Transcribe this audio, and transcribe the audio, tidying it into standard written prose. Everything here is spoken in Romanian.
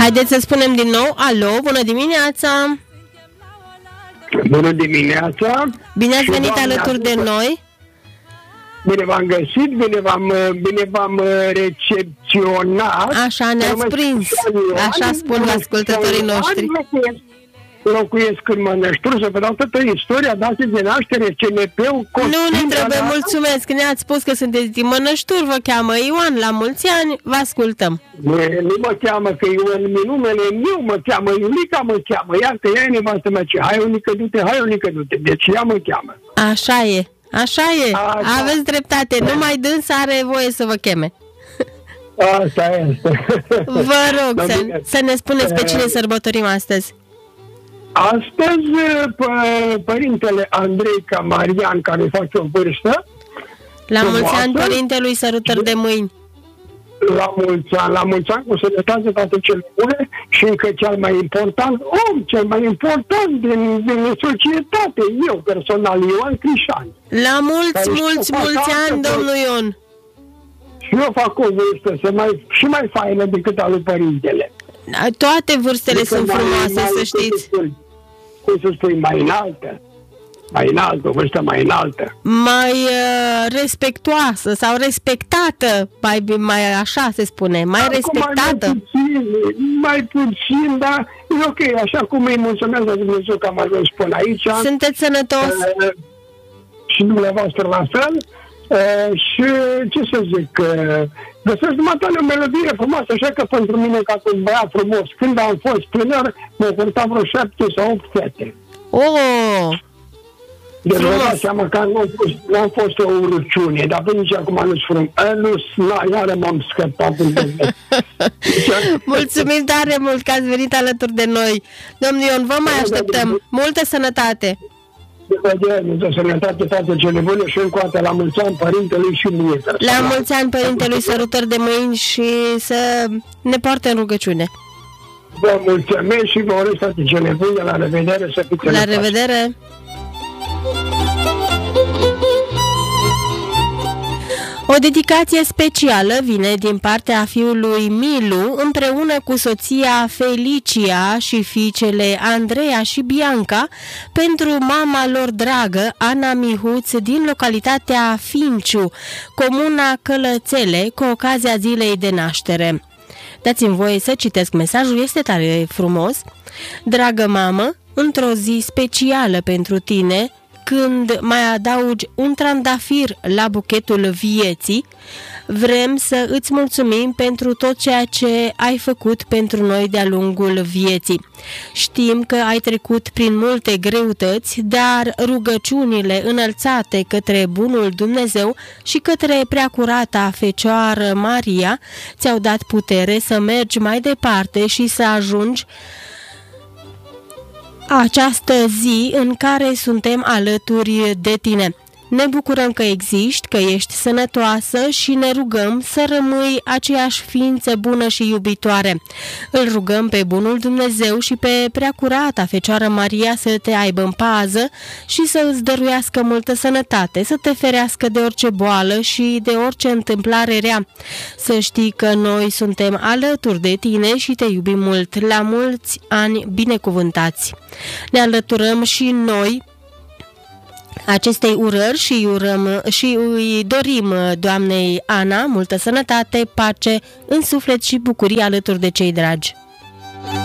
Haideți să spunem din nou, alo, bună dimineața! Bună dimineața! Bine ați venit alături de noi! Bine v-am găsit, bine v-am recepționat. Așa ne-ați prins, așa spun ascultătorii noștri. Locuiesc în Mănășturi, să vă dau toată istoria, dată de naștere, CNP-ul... Nu ne trebuie, mulțumesc, ne-ați spus că sunteți din Mănășturi, vă cheamă Ioan, la mulți ani, vă ascultăm. Nu mă cheamă că Ioan, numele meu mă cheamă, Iulica mă cheamă, iată, ea e nevastă mea, ce, hai Iulica, du-te, deci ea mă cheamă. Așa e, aveți dreptate, numai dânsa are voie să vă cheme. Asta este. Vă rog să ne spuneți pe cine sărbătorim astăzi. Astăzi, părintele Andrei Camarian, care face o vârstă. La mulți ani, părintelui, sărutări de mâini. La mulți ani, cu sănătate, toate cele bune și încă cel mai important din societate, eu personal, Ioan Crișan. La mulți ani, domnul Ion. Și eu fac o vârstă și mai faină decât a lui părintele. Toate vârstele sunt frumoase, să știți. Cum să spui, mai înaltă, o vârstă mai înaltă. Mai respectuoasă sau respectată, mai așa se spune, mai respectată. Mai puțin, dar e ok, așa cum îi mulțumesc la Dumnezeu că am ajuns până aici. Sunteți sănătos? Și dumneavoastră la fel. Și ce să zic, găsesc dumneavoastră o melodie frumoasă, așa că pentru mine, ca un băiat frumos, când am fost tânăr, m-au purtat vreo 7 sau 8 fete. Deci vă dați seama că nu am fost o urăciune, dar până nici acum nu-s frumos. Iară m-am scăpat. Mulțumim tare mult că ați venit alături de noi. Domnul Ion, vă mai așteptăm. Multă sănătate! De sănătate, toate cele bune și încă o dată la mulți ani părintelui și mie. La mulți ani părintelui, sărutări de mâini și să ne poarte în rugăciune. Vă mulțumesc și vă urez toate cele bune. La revedere, să fiți la revedere! O dedicație specială vine din partea fiului Milu împreună cu soția Felicia și fiicele Andreea și Bianca pentru mama lor dragă, Ana Mihuț, din localitatea Finciu, comuna Călățele, cu ocazia zilei de naștere. Dați-mi voie să citesc mesajul, este tare frumos. Dragă mamă, într-o zi specială pentru tine, când mai adaugi un trandafir la buchetul vieții, vrem să îți mulțumim pentru tot ceea ce ai făcut pentru noi de-a lungul vieții. Știm că ai trecut prin multe greutăți, dar rugăciunile înălțate către bunul Dumnezeu și către preacurata Fecioară Maria ți-au dat putere să mergi mai departe și să ajungi această zi în care suntem alături de tine. Ne bucurăm că existi, că ești sănătoasă și ne rugăm să rămâi aceeași ființă bună și iubitoare. Îl rugăm pe bunul Dumnezeu și pe preacurata Fecioară Maria să te aibă în pază și să îți dăruiască multă sănătate, să te ferească de orice boală și de orice întâmplare rea. Să știi că noi suntem alături de tine și te iubim mult. La mulți ani binecuvântați! Ne alăturăm și noi acestei urări și îi dorim doamnei Ana multă sănătate, pace în suflet și bucurie alături de cei dragi.